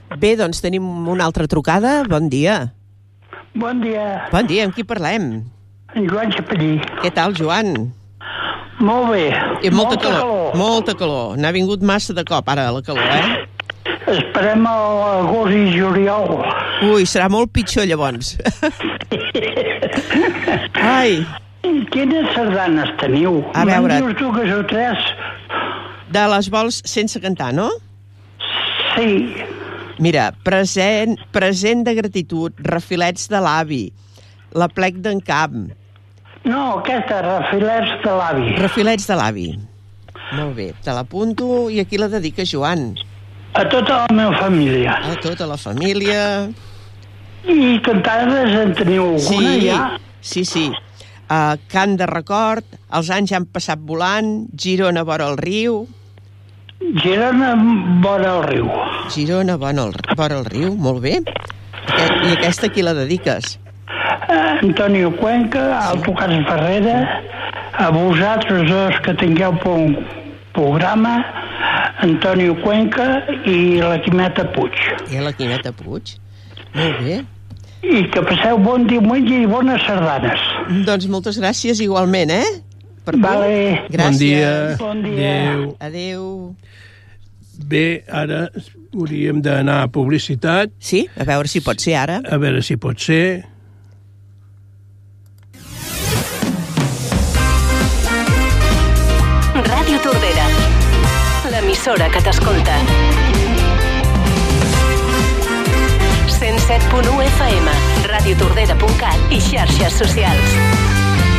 Bé, doncs tenim una altra trucada. Bon dia. Bon dia. Bon dia, amb qui parlem? En Joan Chapellí. Què tal, Joan? Molt bé. I molta calor. Molta calor. N'ha vingut massa de cop, ara, la calor, Esperem l'agost i juliol. Ui, serà molt pitjor, llavors. Ai. Quines sardanes teniu? A veure... Me'n dius dues o tres? De les vols sense cantar, no? Sí. Mira, present de gratitud, refilets de l'avi, la plec d'en Camp. No, aquesta, refilets de l'avi. Refilets de l'avi. Molt bé, te l'apunto i aquí la dedica Joan. A tota la meva família. A tota la família. I cantades en teniu alguna, ja? Sí. Cant de record, els anys han passat volant, Girona vora el riu. Girona vora el riu. Girona vora el riu, molt bé. I aquesta qui la dediques? Antonio Cuenca, Autocars Ferrera, a vosaltres dos que tingueu un programa, Antonio Cuenca i la Quimeta Puig. I la Quimeta Puig, molt bé. I que passeu bon diumenge i bones sardanes. Doncs moltes gràcies igualment, Per vale. Gràcies. Bon dia. Adéu. Bé, ara hauríem d'anar a publicitat. Sí? A veure si pot ser ara. A veure si pot ser. Ràdio Tordera, l'emissora que t'escolta. 107.1 FM, radiotordera.cat i xarxes socials.